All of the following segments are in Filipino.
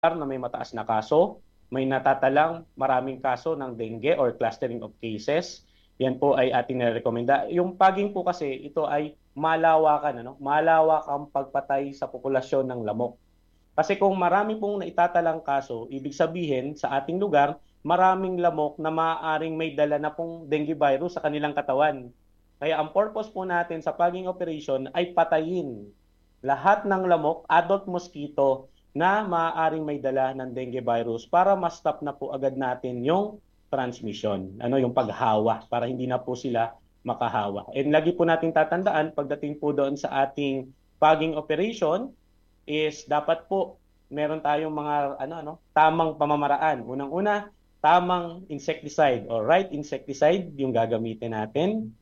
na may mataas na kaso, may natatalang maraming kaso ng dengue or clustering of cases. Yan po ay ating nirekomenda. Yung paging po kasi, ito ay malawakan, ano? Malawak ang pagpatay sa populasyon ng lamok. Kasi kung marami pong naitatalang kaso, ibig sabihin sa ating lugar, maraming lamok na maaaring may dala na pong dengue virus sa kanilang katawan. Kaya ang purpose po natin sa paging operation ay patayin lahat ng lamok, adult mosquito, na maaaring may dala ng dengue virus para ma-stop na po agad natin yung transmission, yung paghawa, para hindi na po sila makahawa. And lagi po natin tatandaan, pagdating po doon sa ating paging operation, is dapat po meron tayong mga tamang pamamaraan. Unang-una, tamang insecticide or right insecticide yung gagamitin natin,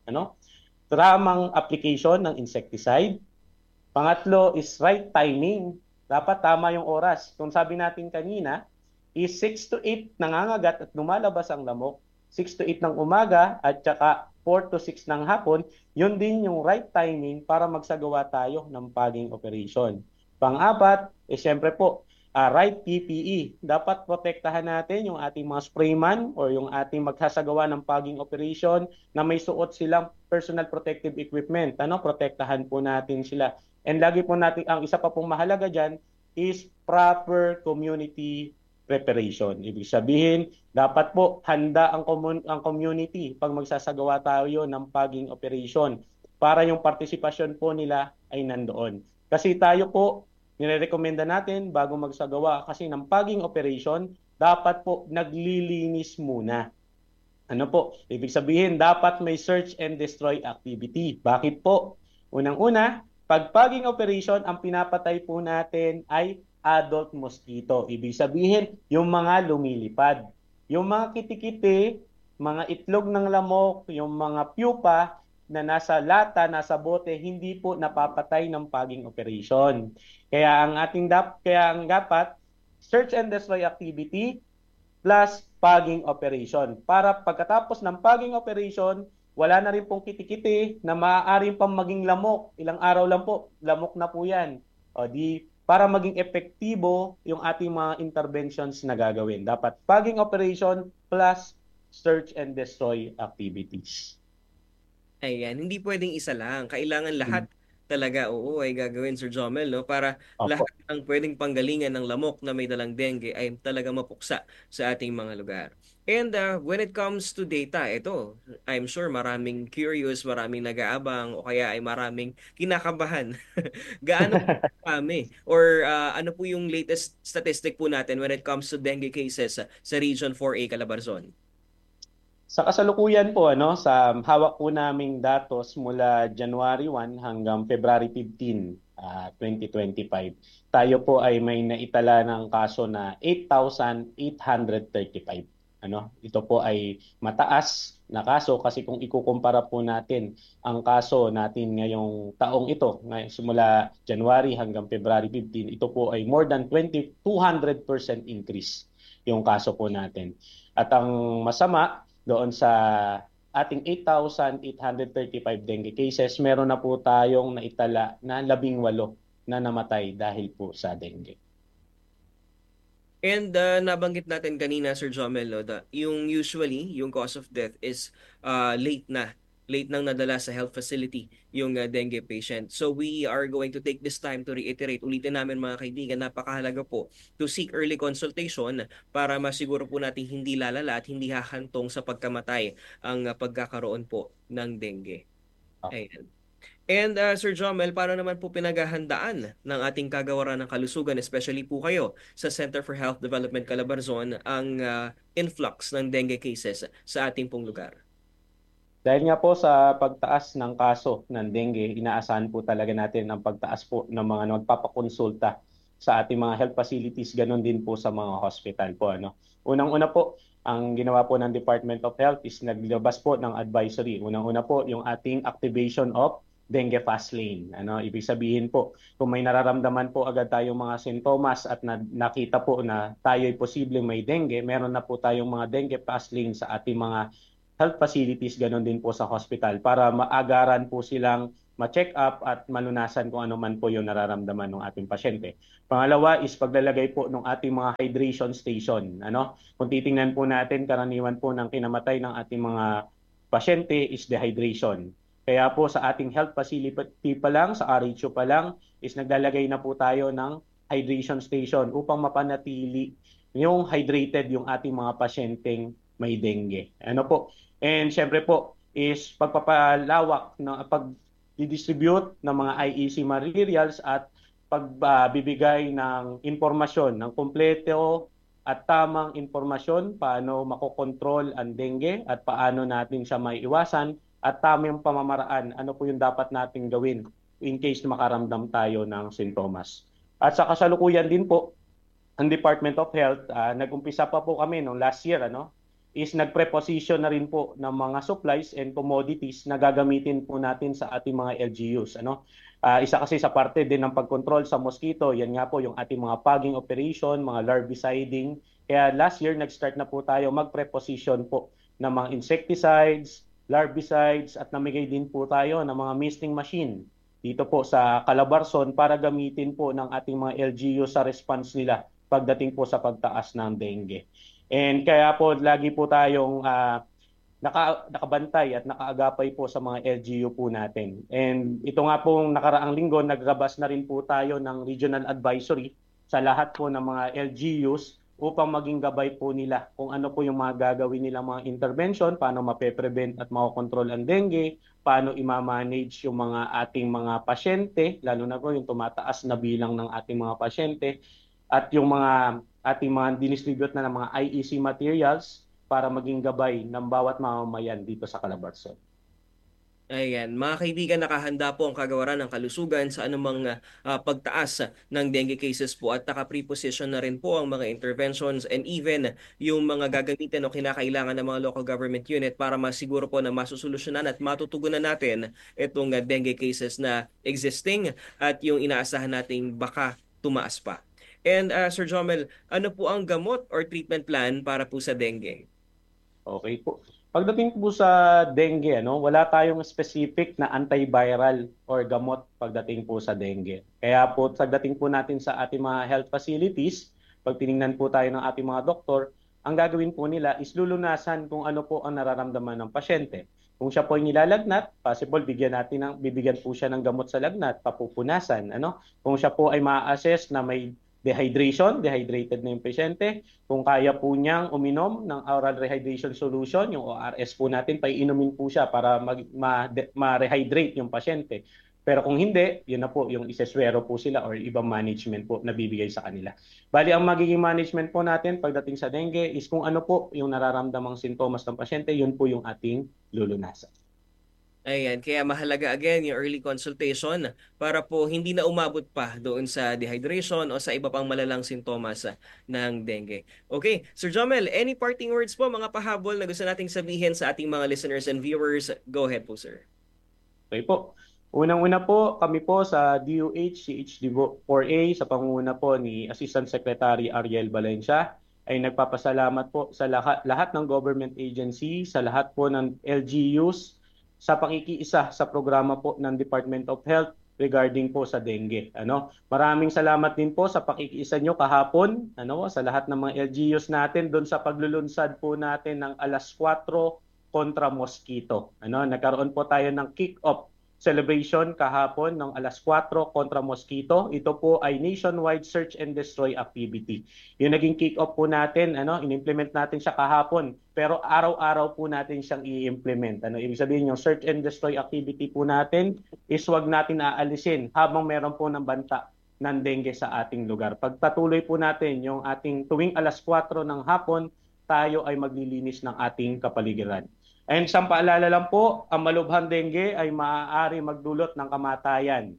tamang application ng insecticide. Pangatlo is right timing. Dapat tama yung oras. Kung sabi natin kanina, is 6 to 8 nangangagat at lumalabas ang lamok. 6 to 8 ng umaga at saka 4 to 6 ng hapon, yun din yung right timing para magsagawa tayo ng paging operation. Pang-apat, siyempre po, right PPE. Dapat protektahan natin yung ating mga sprayman or yung ating magsasagawa ng paging operation na may suot silang personal protective equipment. Protektahan po natin sila. And lagi po natin, ang isa pa pong mahalaga dyan is proper community preparation. Ibig sabihin, dapat po handa ang community pag magsasagawa tayo ng paging operation para yung partisipasyon po nila ay nandoon. Kasi tayo po, nirekomenda natin bago magsagawa kasi ng paging operation, dapat po naglilinis muna. Ibig sabihin, dapat may search and destroy activity. Bakit po? Unang-una, pag paging operation, ang pinapatay po natin ay adult mosquito. Ibig sabihin, yung mga lumilipad. Yung mga kitikiti, mga itlog ng lamok, yung mga pupa na nasa lata, nasa bote, hindi po napapatay ng paging operation. Kaya ang dapat, search and destroy activity plus paging operation. Para pagkatapos ng paging operation, wala na rin pong kitikiti na maaaring pang maging lamok. Ilang araw lang po, lamok na po yan. Para maging epektibo yung ating mga interventions na gagawin. Dapat paging operation plus search and destroy activities. Ayan, hindi pwedeng isa lang. Kailangan lahat talaga, oo, ay gagawin, Sir Jomel, no? Para Opo. lahat ng pwedeng panggalingan ng lamok na may dalang dengue ay talaga mapuksa sa ating mga lugar. And when it comes to data, ito, I'm sure maraming curious, maraming nag-aabang, o kaya ay maraming kinakabahan. Gaano po kami? Or ano po yung latest statistic po natin when it comes to dengue cases sa Region 4A Calabarzon? Sa kasalukuyan po, sa hawak po naming datos mula January 1 hanggang February 15, 2025, tayo po ay may naitala ng kaso na 8,835. Ito po ay mataas na kaso kasi kung ikukumpara po natin ang kaso natin ngayong taong ito, simula January hanggang February 15, ito po ay more than 200% increase yung kaso po natin. At ang masama, doon sa ating 8,835 dengue cases, meron na po tayong naitala na 18 na namatay dahil po sa dengue. And nabanggit natin kanina, Sir Jomel, no, yung usually, yung cause of death is late na. Late nang nadala sa health facility yung dengue patient. So we are going to take this time to reiterate. Ulitin namin mga kaibigan, napakahalaga po to seek early consultation para masiguro po natin hindi lalala at hindi hahantong sa pagkamatay ang pagkakaroon po ng dengue. Ayan. And Sir Jomel, paano naman po pinaghahandaan ng ating kagawaran ng kalusugan, especially po kayo sa Center for Health Development Calabarzon, ang influx ng dengue cases sa ating pong lugar? Dahil nga po sa pagtaas ng kaso ng dengue, inaasahan po talaga natin ang pagtaas po ng mga magpapakonsulta sa ating mga health facilities, ganun din po sa mga hospital po. Unang-una po, ang ginawa po ng Department of Health is naglabas po ng advisory. Unang-una po, yung ating activation of dengue fast lane. Ibig sabihin po, kung may nararamdaman po agad tayong mga sintomas at nakita po na tayo ay posibleng may dengue, meron na po tayong mga dengue fast lane sa ating mga health facilities, ganon din po sa hospital para maagaran po silang ma-check up at malunasan kung ano man po yung nararamdaman ng ating pasyente. Pangalawa is paglalagay po ng ating mga hydration station. Kung titingnan po natin, karaniwan po ng kinamatay ng ating mga pasyente is dehydration. Kaya po sa ating health facility pa lang, sa RHO pa lang, is naglalagay na po tayo ng hydration station upang mapanatili yung hydrated yung ating mga pasyenteng may dengue. And syempre po is pagpapalawak ng pag-distribute ng mga IEC materials at pagbibigay ng impormasyon, ng kumpleto at tamang impormasyon paano makokontrol ang dengue at paano natin siya maiiwasan at tamang pamamaraan, ano po yung dapat nating gawin in case makaramdam tayo ng sintomas. At sa kasalukuyan din po, ang Department of Health, nag-umpisa pa po kami noong last year, is nag-preposition na rin po ng mga supplies and commodities na gagamitin po natin sa ating mga LGUs. Isa kasi sa parte din ng pagkontrol sa mosquito, yan nga po yung ating mga fogging operation, mga larviciding. Kaya last year, nag-start na po tayo mag-preposition po ng mga insecticides, larvicides, at namigay din po tayo ng mga misting machine dito po sa Calabarzon para gamitin po ng ating mga LGU sa response nila pagdating po sa pagtaas ng dengue. And kaya po lagi po tayong nakabantay at nakaagapay po sa mga LGU po natin. And ito nga pong nakaraang linggo, naglabas na rin po tayo ng regional advisory sa lahat po ng mga LGUs upang maging gabay po nila kung ano po yung mga gagawin nilang mga intervention, paano mape-prevent at makokontrol ang dengue, paano i-manage yung mga ating mga pasyente, lalo na po yung tumataas na bilang ng ating mga pasyente, at yung mga ating mga dinistribute na ng mga IEC materials para maging gabay ng bawat mamamayan dito sa Calabarzon. Ayan, mga kaibigan, nakahanda po ang Kagawaran ng Kalusugan sa anumang pagtaas ng dengue cases po at naka-preposition na rin po ang mga interventions and even yung mga gagamitin o kinakailangan ng mga local government unit para masiguro po na masusolusyonan at matutugunan natin itong dengue cases na existing at yung inaasahan nating baka tumaas pa. And Sir Jomel, ano po ang gamot or treatment plan para po sa dengue? Okay po. Pagdating po sa dengue, wala tayong specific na antiviral or gamot pagdating po sa dengue. Kaya po, pagdating po natin sa ating mga health facilities, pag tiningnan po tayo ng ating mga doktor, ang gagawin po nila is lulunasan kung ano po ang nararamdaman ng pasyente. Kung siya po ay nilalagnat, possible bibigyan po siya ng gamot sa lagnat, papupunasan. Kung siya po ay ma-assess na may dehydrated na yung pasyente, kung kaya po niyang uminom ng oral rehydration solution, yung ORS po natin, paiinumin po siya para ma-rehydrate yung pasyente. Pero kung hindi, yun na po, yung iseswero po sila or ibang management po na bibigay sa kanila. Bali, ang magiging management po natin pagdating sa dengue is kung ano po yung nararamdamang sintomas ng pasyente, yun po yung ating lulunasan. Ayan, kaya mahalaga again yung early consultation para po hindi na umabot pa doon sa dehydration o sa iba pang malalang sintomas ng dengue. Okay, Sir Jomel, any parting words po, mga pahabol na gusto nating sabihin sa ating mga listeners and viewers? Go ahead po, sir. Okay po. Unang-una po, kami po sa DOH, CHD4A, sa pangunguna po ni Assistant Secretary Ariel Valencia, ay nagpapasalamat po sa lahat ng government agency, sa lahat po ng LGUs, sa pakikiisa sa programa po ng Department of Health regarding po sa dengue. Maraming salamat din po sa pakikiisa nyo kahapon, sa lahat ng mga LGUs natin doon sa paglulunsad po natin ng alas 4 kontra mosquito. Nagkaroon po tayo ng kick-off celebration kahapon ng alas 4 kontra mosquito. Ito po ay nationwide search and destroy activity. Yung naging kick-off po natin, in-implement natin siya kahapon, pero araw-araw po natin siyang i-implement. Ibig sabihin yung search and destroy activity po natin is wag natin aalisin habang meron po ng banta ng dengue sa ating lugar. Pagpatuloy po natin yung ating tuwing alas 4 ng hapon, tayo ay maglilinis ng ating kapaligiran. And isang paalala lang po, ang malubhang dengue ay maaari magdulot ng kamatayan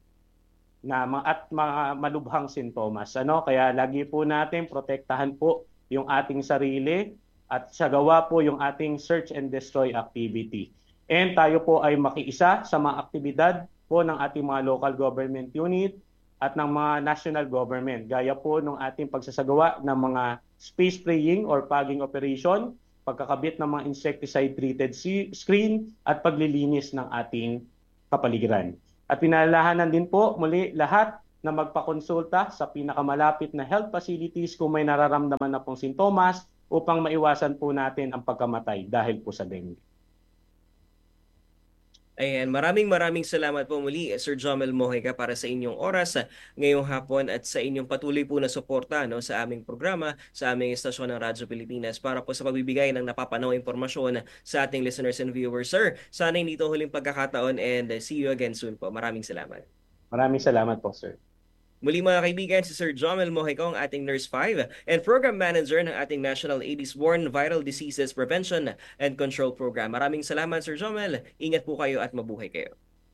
at mga malubhang sintomas. Kaya lagi po natin protektahan po yung ating sarili at sagawa po yung ating search and destroy activity. And tayo po ay makiisa sa mga aktibidad po ng ating mga local government unit at ng mga national government. Gaya po ng ating pagsasagawa ng mga space spraying or fogging operation, pagkakabit ng mga insecticide-treated screen at paglilinis ng ating kapaligiran. At pinalalahanan din po muli lahat na magpakonsulta sa pinakamalapit na health facilities kung may nararamdaman na pong sintomas upang maiwasan po natin ang pagkamatay dahil po sa dengue. Ayan, maraming salamat po muli, Sir Jomel Mojica, para sa inyong oras ngayong hapon at sa inyong patuloy po na suporta, no, sa aming programa, sa aming estasyon ng Radyo Pilipinas para po sa pagbibigay ng napapanahong impormasyon sa ating listeners and viewers. Sir, sana hindi ito huling pagkakataon and see you again soon po. Maraming salamat. Maraming salamat po, sir. Muli mga kaibigan, si Sir Jomel Mojica, ang ating Nurse 5 and Program Manager ng ating National AIDS-Borne Viral Diseases Prevention and Control Program. Maraming salamat, Sir Jomel. Ingat po kayo at mabuhay kayo.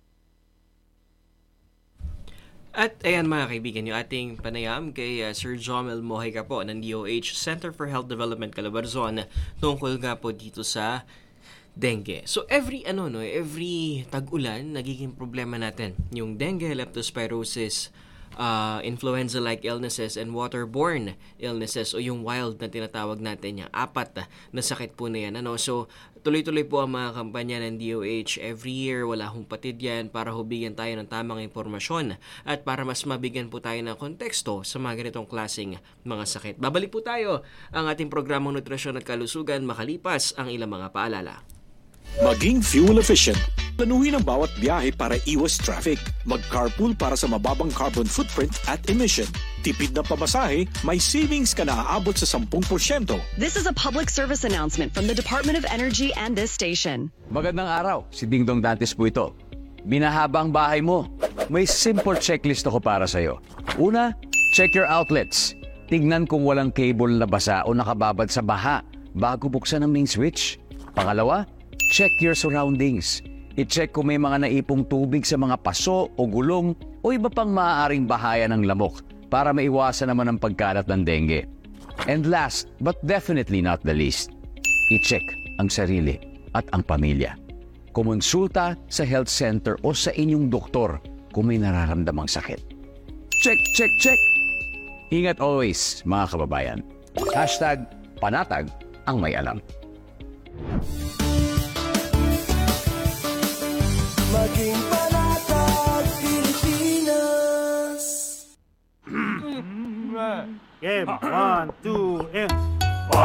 At ayan mga kaibigan, yung ating panayam kay Sir Jomel Mojica po ng DOH Center for Health Development Calabarzon tungkol nga po dito sa dengue. So every tag-ulan nagiging problema natin yung dengue, leptospirosis, influenza-like illnesses and waterborne illnesses o yung wild na tinatawag natin, yung 4 na sakit po na yan. So, tuloy-tuloy po ang mga kampanya ng DOH every year. Wala hong patid yan para hubigyan tayo ng tamang impormasyon at para mas mabigyan po tayo ng konteksto sa mga ganitong klaseng mga sakit. Babalik po tayo ang ating programang Nutrisyon at Kalusugan makalipas ang ilang mga paalala. Maging fuel efficient. Planuhin ang bawat biyahe para iwas traffic. Mag-carpool para sa mababang carbon footprint at emission. Tipid na pamasahe, may savings ka na aabot sa 10%. This is a public service announcement from the Department of Energy and this station. Magandang araw, si Dingdong Dantes po ito. Binahaba ang bahay mo. May simple checklist ako para sa'yo. Una, check your outlets. Tignan kung walang cable na basa o nakababad sa baha bago buksan ang main switch. Pangalawa, check your surroundings. I-check kung may mga naipong tubig sa mga paso o gulong o iba pang maaaring bahaya ng lamok para maiwasan naman ang pagkalat ng dengue. And last, but definitely not the least, i-check ang sarili at ang pamilya. Kumonsulta sa health center o sa inyong doktor kung may nararamdamang sakit. Check, check, check! Ingat always, mga kababayan. #panatag ang may alam. Maging panatag Pilipinas. Game, 1, 2, and